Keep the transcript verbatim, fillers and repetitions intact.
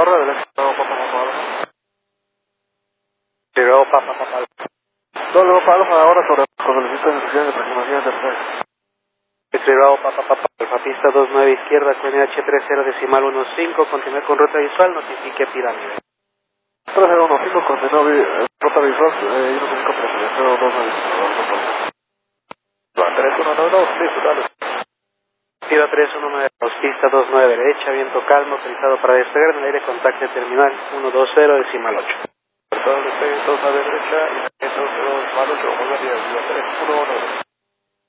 Torre derecha, Papa Papa. Llegó Papa Papa. Doble Papa Alfa ahora sobre solicita necesidad de aproximación de tres. Zero Papa Papa Alfa, pista dos nueve izquierda, con H tres cero decimal uno cinco, continúe con ruta visual, notifique pirámide. tres cero uno cinco, continúe eh, ruta visual, eh, uno cinco tres cero dos nueve. tres uno nueve dos, listo, dale. Pida tres uno nueve dos, pista dos nueve derecha, viento calmo, autorizado para despegar en el aire, contacte terminal uno dos cero decimal ocho. Perdón, despegue dos nueve derecha y dos cero decimal ocho, muy bien, tres uno uno.